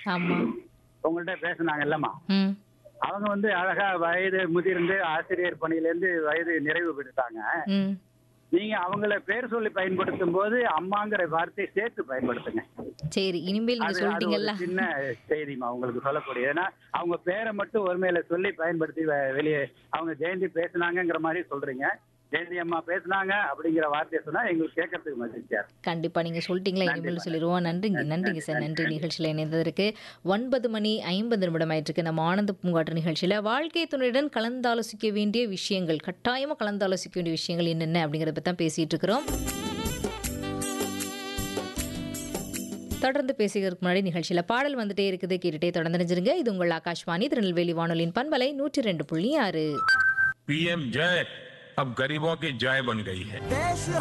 ஆமா. உங்கள்ட்ட பேசுனாங்க இல்லம்மா. ம். அவங்க வந்து அழகா வயது முதிர்ந்து ஆசிரியர் பணியிலேருந்து வயது நிறைவு பெற்றுட்டாங்க. ம். நீங்க அவங்கள பேர் சொல்லி பயன்படுத்தும் போது அம்மாங்கிற வார்த்தையை சேர்த்து பயன்படுத்துங்க. சரி. இனிமேல் நீங்க அது அது ஒரு சொல்லிட்டீங்கல்ல. சின்ன செய்திமா உங்களுக்கு சொல்லக்கூடிய. ஏன்னா அவங்க பேரை மட்டும் ஒருமையில சொல்லி பயன்படுத்தி வெளியே அவங்க ஜெயந்தி பேசுனாங்கங்கிற மாதிரி சொல்றீங்க. ஜெயந்தி அம்மா பேசுனாங்க அப்படிங்கிற வார்த்தையை சொன்னா எங்களுக்கு கேட்கறதுக்கு மகிழ்ச்சியா இருக்கும். கண்டிப்பா. நீங்க சொல்லிட்டீங்களா? இனிமேல் நன்றிம்மா, சொல்லிருவோம். நன்றிங்க. நன்றி, நன்றிங்க நன்றி, சார். நன்றி, நன்றி நன்றி. நிகழ்ச்சியில இணைந்ததற்கு. 9 மணி 50 நிமிடம் ஆயிட்டிருக்கு. நம்ம ஆனந்த பூங்காற்று நிகழ்ச்சியில வாழ்க்கை துணையுடன் கலந்தாலோசிக்க வேண்டிய விஷயங்கள், கட்டாயமா கலந்தாலோசிக்க வேண்டிய விஷயங்கள் என்னென்ன அப்படிங்கிறத பத்தி தான் பேசிட்டு இருக்கிறோம். தொடர்ந்து பேசுகிறதுக்கு முன்னாடி நிகழ்ச்சியில பாடல் வந்துட்டே இருக்குது. கேட்டுட்டே தொடர்ந்து நினைஞ்சிருங்க. இது உங்கள் ஆகாஷ்வாணி திருநெல்வேலி வானொலியின் பண்பலை 102.6. पीएम जय अब गरीबों की जय बन गई है।